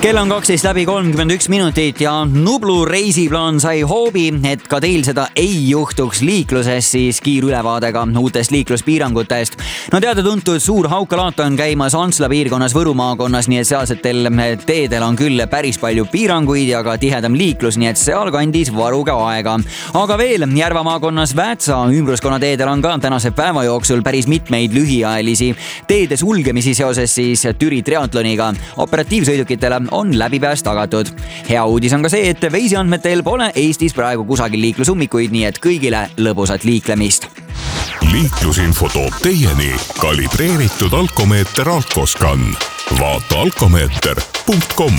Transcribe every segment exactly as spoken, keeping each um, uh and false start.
kell on kaksteist läbi kolmkümmend üks minutit ja Nublu reisiplaan sai hoobi, et ka teil seda ei juhtuks liikluses, siis kiirülevaadega uutest liikluspiirangutest. No teada-tuntud suur haukalaat on käimas Antsla piirkonnas Võru maakonnas, nii et sealsetel teedel on küll päris palju piiranguid ja ka tihedam liiklus, nii et sealkandis varuge aega. Aga veel Järva maakonnas Väätsa ümbruskonna teedel on ka tänase päeva jooksul päris mitmeid lühiajalisi teede sulgemisi seoses siis Türi triatloniga. Operatiivsõidukitele on läbipääs tagatud. Hea uudis on ka see, et Veisi andmetel pole Eestis praegu kusagil liiklusummikuid, nii et kõigile lõbusat liiklemist. Liiklusinfo toob teieni kalibreeritud alkomeeter Alkoscan. Vaata alkomeeter punkt com.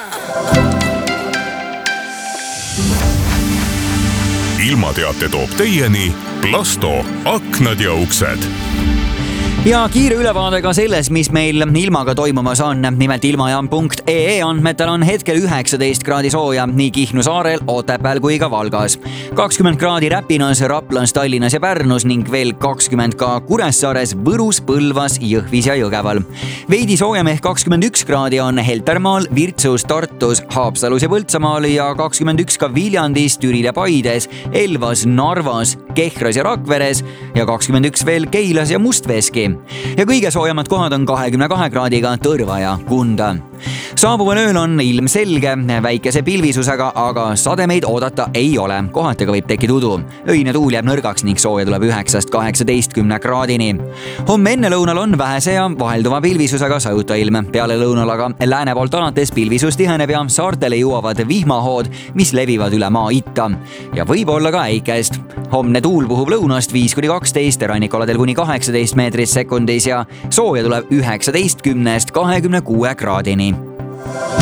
Ilmateate toob teieni Plasto aknad ja uksed. Ja kiire ülevaadega selles, mis meil ilmaga toimumas on. Nimelt ilmajaam punkt ee andmetel on hetkel üheksateist kraadi sooja nii Kihnu saarel, Otepääl kui ka Valgas. kakskümmend kraadi Räpinas, Raplans, Tallinnas ja Pärnus ning veel kakskümmend ka Kuressaares, Võrus, Põlvas, Jõhvis ja Jõgeval. Veidi soojem ehk kakskümmend üks kraadi on Heltermaal, Virtsus, Tartus, Haapsalus ja Põltsamaal ja kakskümmend üks ka Viljandis, Türil ja Paides, Elvas, Narvas, Kehras ja Rakveres ja kakskümmend üks veel Keilas ja Mustveski. Ja kõige soojemad kohad on kahekümne kahe kraadiga Tõrva ja Kunda. Saabuval ööl on ilm selge, väikese pilvisusega, aga sademeid oodata ei ole. Kohatega võib tekkida udu. Öine tuul jääb nõrgaks ning sooja tuleb üheksast kaheksateistkümne kraadini. Homme enne lõunal on vähese ja vahelduva pilvisusega sajuta ilm. Peale lõunal aga lääne poolt alates pilvisus tiheneb ja saartele jõuavad vihmahood, mis levivad üle maa itta. Ja võib olla ka äikest. Homne tuul puhub lõunast viis kuni kaksteist, rannikoladel kuni kaheksateist meetrit sekundis ja sooja tuleb üheksateistkümnest kahekümne kuue kraadini.